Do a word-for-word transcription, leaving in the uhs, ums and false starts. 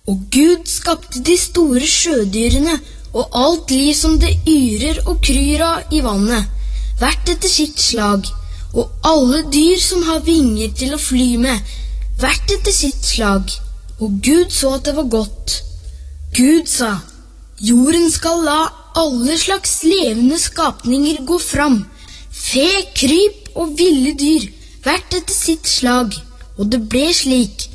Og Gud skapte de store sjødyrene og alt liv som det yrer og kryr av i vannet, hvert etter sitt slag, og alle dyr som har vinger til å fly med, hvert etter sitt slag. Og Gud så at det var godt. Gud sa, jorden skal la alle slags levende skapninger gå fram, fe, kryp og ville dyr, hvert etter sitt slag. Og det ble slik.